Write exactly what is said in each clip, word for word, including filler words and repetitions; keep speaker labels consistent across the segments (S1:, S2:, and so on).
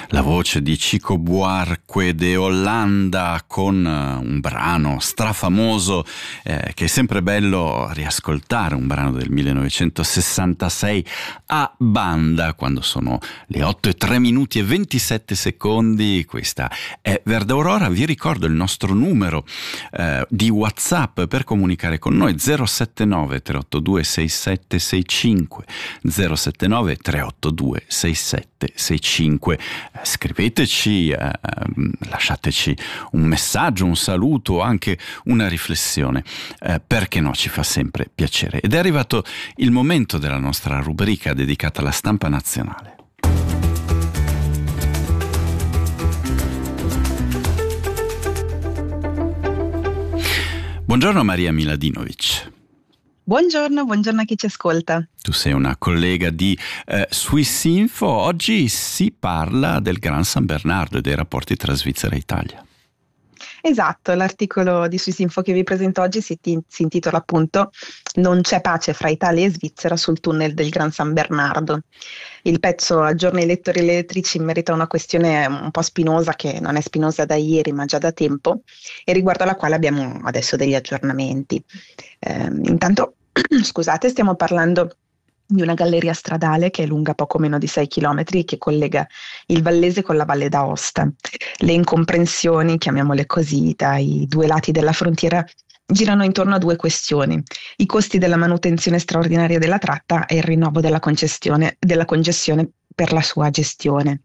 S1: La voce di Chico Buarque de Hollanda con un brano strafamoso eh, che è sempre bello riascoltare, un brano del millenovecentosessantasei a banda, quando sono le otto e tre minuti e ventisette secondi. Questa è Verde Aurora. Vi ricordo il nostro numero eh, di WhatsApp per comunicare con noi: zero sette nove tre otto due sei sette sei cinque, zero sette nove tre otto due sei sette sei cinque. Scriveteci, eh, lasciateci un messaggio, un saluto o anche una riflessione, eh, perché no, ci fa sempre piacere. Ed è arrivato il momento della nostra rubrica dedicata alla stampa nazionale. Buongiorno Maria Miladinovic.
S2: Buongiorno, buongiorno a chi ci ascolta.
S1: Tu sei una collega di eh, Swissinfo. Oggi si parla del Gran San Bernardo e dei rapporti tra Svizzera e Italia.
S2: Esatto, l'articolo di Swissinfo che vi presento oggi si, ti- si intitola appunto "Non c'è pace fra Italia e Svizzera sul tunnel del Gran San Bernardo". Il pezzo aggiorna i lettori e le lettrici in merito a una questione un po' spinosa, che non è spinosa da ieri ma già da tempo, e riguardo alla quale abbiamo adesso degli aggiornamenti. Eh, intanto, scusate, stiamo parlando di una galleria stradale che è lunga poco meno di sei chilometri e che collega il Vallese con la Valle d'Aosta. Le incomprensioni, chiamiamole così, dai due lati della frontiera girano intorno a due questioni: i costi della manutenzione straordinaria della tratta e il rinnovo della concessione, della concessione per la sua gestione.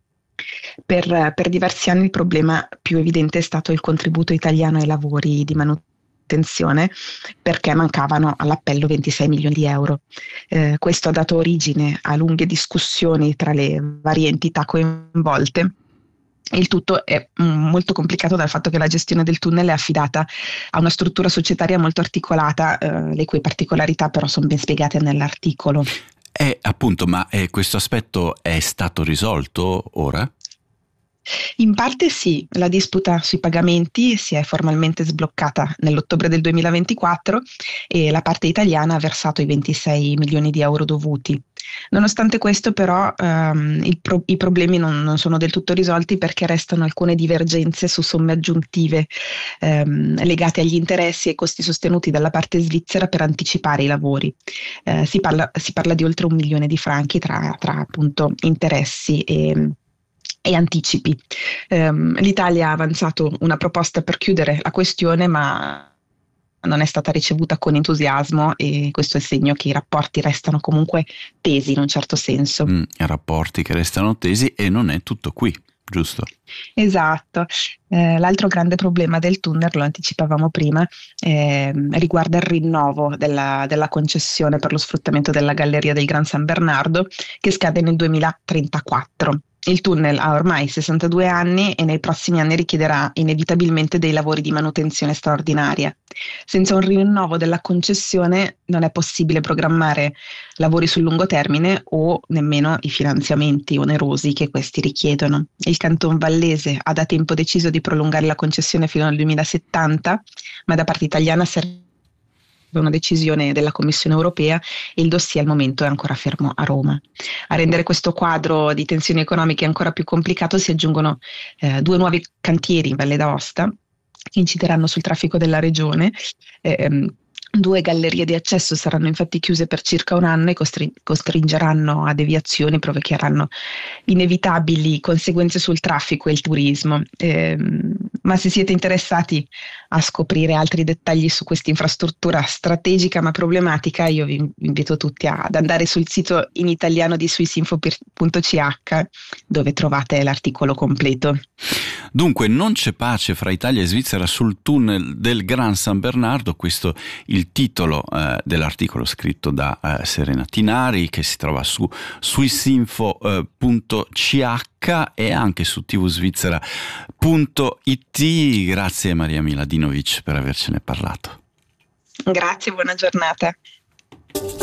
S2: Per, per diversi anni il problema più evidente è stato il contributo italiano ai lavori di manutenzione, perché mancavano all'appello ventisei milioni di euro. Eh, questo ha dato origine a lunghe discussioni tra le varie entità coinvolte. Il tutto è mm, molto complicato dal fatto che la gestione del tunnel è affidata a una struttura societaria molto articolata, eh, le cui particolarità però sono ben spiegate nell'articolo.
S1: E appunto, ma eh, questo aspetto è stato risolto ora?
S2: In parte sì, la disputa sui pagamenti si è formalmente sbloccata nell'ottobre del duemilaventiquattro e la parte italiana ha versato i ventisei milioni di euro dovuti. Nonostante questo però ehm, il pro- i problemi non, non sono del tutto risolti, perché restano alcune divergenze su somme aggiuntive ehm, legate agli interessi e ai costi sostenuti dalla parte svizzera per anticipare i lavori. Eh, si parla, si parla di oltre un milione di franchi tra, tra appunto interessi e e anticipi. Um, L'Italia ha avanzato una proposta per chiudere la questione, ma non è stata ricevuta con entusiasmo, e questo è il segno che i rapporti restano comunque tesi in un certo senso.
S1: Mm, rapporti che restano tesi, e non è tutto qui, giusto?
S2: Esatto. Eh, l'altro grande problema del tunnel, lo anticipavamo prima, eh, riguarda il rinnovo della, della concessione per lo sfruttamento della galleria del Gran San Bernardo, che scade nel duemilatrentaquattro. Il tunnel ha ormai sessantadue anni e nei prossimi anni richiederà inevitabilmente dei lavori di manutenzione straordinaria. Senza un rinnovo della concessione non è possibile programmare lavori sul lungo termine o nemmeno i finanziamenti onerosi che questi richiedono. Il Canton Vallese ha da tempo deciso di prolungare la concessione fino al duemilasettanta, ma da parte italiana serve una decisione della Commissione europea e il dossier al momento è ancora fermo a Roma. A rendere questo quadro di tensioni economiche ancora più complicato si aggiungono eh, due nuovi cantieri in Valle d'Aosta che incideranno sul traffico della regione. Eh, Due gallerie di accesso saranno infatti chiuse per circa un anno e costri- costringeranno a deviazioni, provocheranno inevitabili conseguenze sul traffico e il turismo. Eh, ma se siete interessati a scoprire altri dettagli su questa infrastruttura strategica ma problematica, io vi invito tutti ad andare sul sito in italiano di swissinfo punto c h, dove trovate l'articolo completo.
S1: Dunque, non c'è pace fra Italia e Svizzera sul tunnel del Gran San Bernardo. Questo il titolo eh, dell'articolo scritto da eh, Serena Tinari, che si trova su swissinfo punto c h e anche su tvsvizzera punto i t. Grazie Maria Miladinovic per avercene parlato.
S2: Grazie, buona giornata.